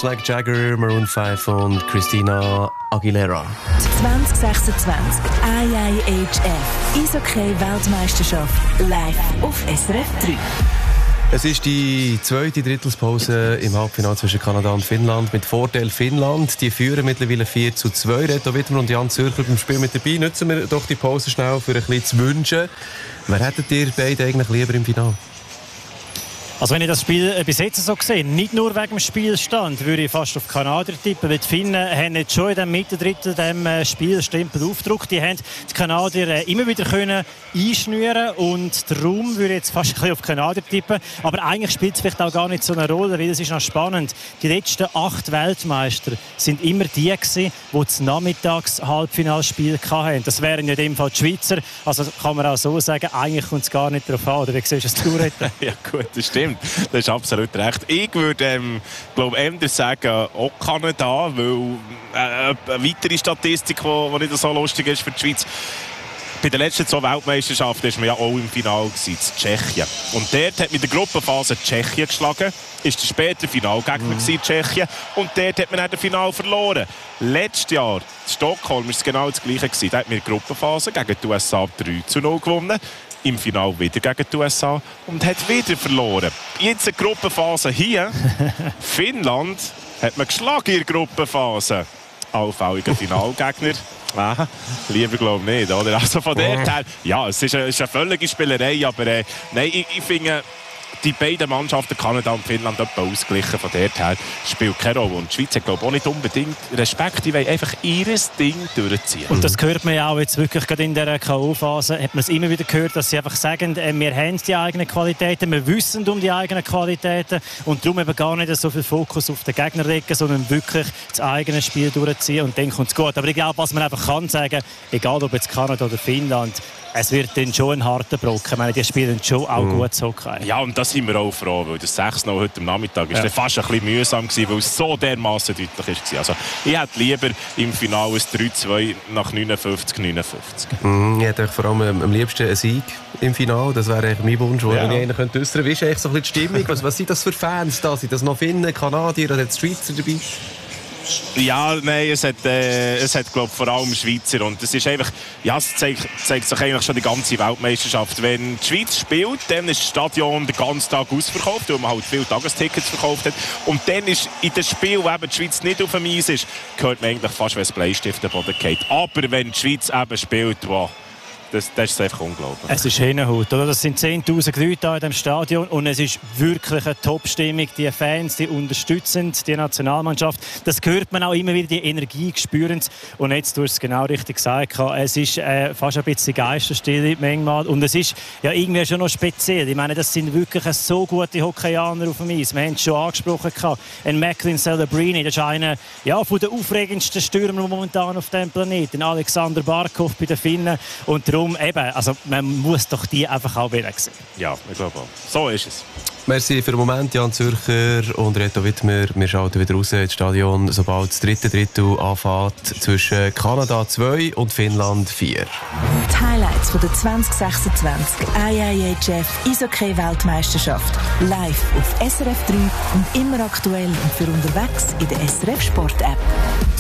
Just Like Jagger, Maroon 5 und Christina Aguilera. 2026 IIHF Eishockey-Weltmeisterschaft live auf SRF 3. Es ist die zweite Drittelspause im Halbfinale zwischen Kanada und Finnland. Mit Vorteil Finnland. Die führen mittlerweile 4-2. Reto Wittmer und Jan Zürcher beim Spiel mit dabei. Nutzen wir doch die Pause schnell für ein bisschen zu wünschen. Wer hättet ihr beide eigentlich lieber im Finale? Also wenn ich das Spiel bis jetzt so sehe, nicht nur wegen dem Spielstand, würde ich fast auf Kanadier tippen, weil die Finnen haben jetzt schon in dem Mittendrittel dem Spielstempel aufgedrückt. Die haben die Kanadier immer wieder können einschnüren und darum würde ich jetzt fast ein bisschen auf Kanadier tippen. Aber eigentlich spielt es vielleicht auch gar nicht so eine Rolle, weil es ist noch spannend. Die letzten 8 Weltmeister sind immer die gewesen, die das Nachmittags-Halbfinalspiel hatten. Das wären ja in dem Fall die Schweizer. Also kann man auch so sagen, eigentlich kommt es gar nicht darauf an. Oder wie siehst du das, Reto? Ja gut, das stimmt. Das ist absolut recht. Ich würde eher sagen, auch Kanada, weil eine weitere Statistik, die nicht so lustig ist für die Schweiz. Bei der letzten 2 Weltmeisterschaften war man ja auch im Finale in Tschechien. Und dort hat mit der Gruppenphase Tschechien geschlagen. Ist der spätere Finalgegner Tschechien. Und dort hat man dann das Finale verloren. Letztes Jahr in Stockholm war es genau das Gleiche. Da hat man in der Gruppenphase gegen die USA 3-0 gewonnen. Im Finale wieder gegen die USA und hat wieder verloren. Jetzt eine Gruppenphase hier. Finnland hat man geschlagen in der Gruppenphase. Allfälliger Finalgegner. Lieber glaube ich nicht, oder? Also von der her, ja, es ist eine völlige Spielerei, aber nein, ich finde, die beiden Mannschaften, Kanada und Finnland, etwa ausgeglichen. Von der her spielt keine Rolle. Und die Schweiz hat, glaube ich, auch nicht unbedingt Respekt. Die wollen einfach ihr Ding durchziehen. Und das hört man ja auch jetzt wirklich gerade in der K.O.-Phase. Hat man es immer wieder gehört, dass sie einfach sagen, wir haben die eigenen Qualitäten, wir wissen um die eigenen Qualitäten und darum eben gar nicht so viel Fokus auf den Gegner legen, sondern wirklich das eigene Spiel durchziehen und dann kommt es gut. Aber ich glaube, was man einfach kann sagen, egal ob jetzt Kanada oder Finnland, es wird dann schon ein harter Brocken. Ich meine, die spielen schon auch gut Hockey. Ja, und da sind wir auch froh, weil das 6-0 heute am Nachmittag ist fast ein bisschen mühsam gewesen, weil es so dermaßen deutlich war. Also, ich hätte lieber im Finale ein 3-2 nach 59-59. Ich hätte vor allem am liebsten einen Sieg im Finale. Das wäre mein Wunsch, den ich äußern könnte. Wie ist eigentlich so ein bisschen die Stimmung? Was sind das für Fans da? Sind das noch Finnen, Kanadier oder die Schweizer dabei? Ja, nein, es hat glaube ich, vor allem Schweizer. Und es ist einfach, ja, es zeigt sich eigentlich schon die ganze Weltmeisterschaft. Wenn die Schweiz spielt, dann ist das Stadion den ganzen Tag ausverkauft, weil man halt viele Tagestickets verkauft hat. Und dann ist in dem Spiel, wo eben die Schweiz nicht auf dem Eis ist, hört man eigentlich fast, wenn das Bleistift den Boden geht. Aber wenn die Schweiz eben spielt, wow, das ist einfach unglaublich. Es ist Hennenhaut, oder? Das sind 10'000 Leute hier in diesem Stadion und es ist wirklich eine Top-Stimmung. Die Fans, die unterstützen die Nationalmannschaft. Das hört man auch immer wieder, die Energie spüren. Und jetzt, du hast es genau richtig gesagt, es ist fast ein bisschen Geisterstille manchmal. Und es ist ja irgendwie schon noch speziell. Ich meine, das sind wirklich so gute Hockeyaner auf dem Eis. Wir haben es schon angesprochen. Ein Macklin Celebrini, das ist einer von den aufregendsten Stürmer momentan auf diesem Planeten. Alexander Barkov bei den Finnen. Und darum eben, also man muss doch die einfach auch wieder sehen. Ja, ich glaube auch. So ist es. Merci für den Moment, Jan Zürcher und Reto Wittmer. Wir schalten wieder raus ins Stadion, sobald das dritte Drittel anfängt zwischen Kanada 2 und Finnland 4. Die Highlights von der 2026 IIHF Eishockey-Weltmeisterschaft live auf SRF 3 und immer aktuell und für unterwegs in der SRF Sport-App.